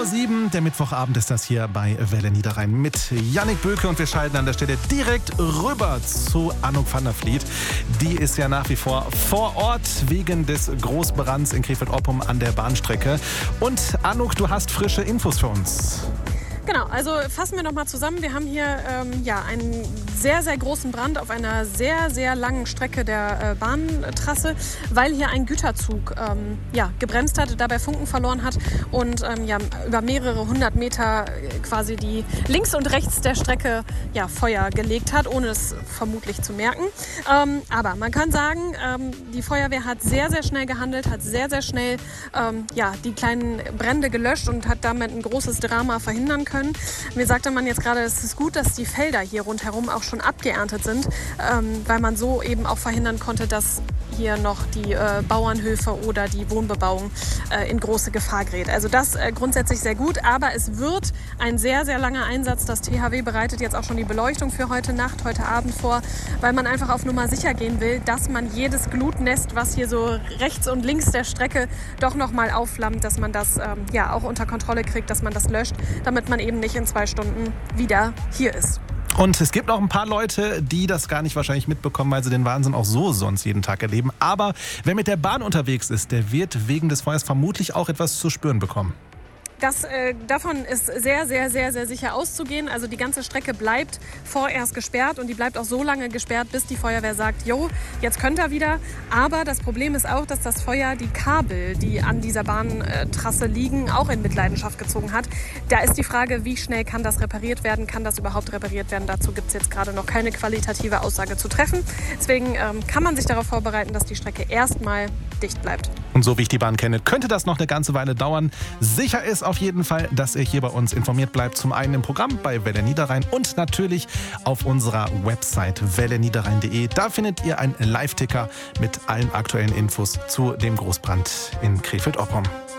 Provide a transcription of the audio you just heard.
10:07 Uhr, der Mittwochabend ist das hier bei Welle Niederrhein mit Jannik Böke und wir schalten an der Stelle direkt rüber zu Anouk van der Vliet. Die ist ja nach wie vor Ort wegen des Großbrands in Krefeld-Oppum an der Bahnstrecke. Und Anouk, du hast frische Infos für uns. Genau, also fassen wir nochmal zusammen. Wir haben hier einen sehr, sehr großen Brand auf einer sehr, sehr langen Strecke der Bahntrasse, weil hier ein Güterzug gebremst hat, dabei Funken verloren hat und über mehrere 100 Meter quasi die links und rechts der Strecke Feuer gelegt hat, ohne es vermutlich zu merken. Aber man kann sagen, die Feuerwehr hat sehr, sehr schnell gehandelt, hat sehr, sehr schnell die kleinen Brände gelöscht und hat damit ein großes Drama verhindern können. Mir sagte man jetzt gerade, es ist gut, dass die Felder hier rundherum auch schon abgeerntet sind, weil man so eben auch verhindern konnte, dass hier noch die Bauernhöfe oder die Wohnbebauung in große Gefahr gerät. Also das grundsätzlich sehr gut, aber es wird ein sehr, sehr langer Einsatz. Das THW bereitet jetzt auch schon die Beleuchtung für heute Nacht, heute Abend vor, weil man einfach auf Nummer sicher gehen will, dass man jedes Glutnest, was hier so rechts und links der Strecke doch noch mal aufflammt, dass man das auch unter Kontrolle kriegt, dass man das löscht, damit man eben nicht in 2 Stunden wieder hier ist. Und es gibt auch ein paar Leute, die das gar nicht wahrscheinlich mitbekommen, weil sie den Wahnsinn auch so sonst jeden Tag erleben. Aber wer mit der Bahn unterwegs ist, der wird wegen des Feuers vermutlich auch etwas zu spüren bekommen. Davon ist sehr, sehr, sehr, sehr sicher auszugehen. Also die ganze Strecke bleibt vorerst gesperrt und die bleibt auch so lange gesperrt, bis die Feuerwehr sagt, jo, jetzt könnt ihr wieder. Aber das Problem ist auch, dass das Feuer die Kabel, die an dieser Bahntrasse liegen, auch in Mitleidenschaft gezogen hat. Da ist die Frage, wie schnell kann das repariert werden? Kann das überhaupt repariert werden? Dazu gibt es jetzt gerade noch keine qualitative Aussage zu treffen. Deswegen kann man sich darauf vorbereiten, dass die Strecke erstmal dicht bleibt. Und so wie ich die Bahn kenne, könnte das noch eine ganze Weile dauern. Sicher ist auf jeden Fall, dass ihr hier bei uns informiert bleibt. Zum einen im Programm bei Welle Niederrhein und natürlich auf unserer Website welleniederrhein.de. Da findet ihr einen Live-Ticker mit allen aktuellen Infos zu dem Großbrand in Krefeld-Oppum.